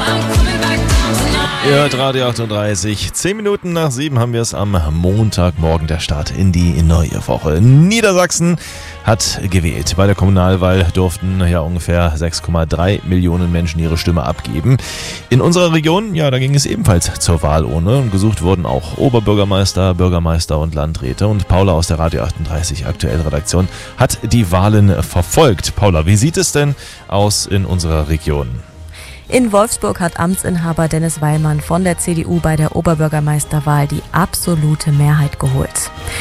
Ihr hört Radio 38. 10 Minuten nach 7 haben wir es am Montagmorgen, der Start in die neue Woche. Niedersachsen hat gewählt. Bei der Kommunalwahl durften ja ungefähr 6,3 Millionen Menschen ihre Stimme abgeben. In unserer Region, ja, da ging es ebenfalls zur Wahlurne und gesucht wurden auch Oberbürgermeister, Bürgermeister und Landräte. Und Paula aus der Radio 38 aktuell Redaktion hat die Wahlen verfolgt. Paula, wie sieht es denn aus in unserer Region? In Wolfsburg hat Amtsinhaber Dennis Weilmann von der CDU bei der Oberbürgermeisterwahl die absolute Mehrheit geholt.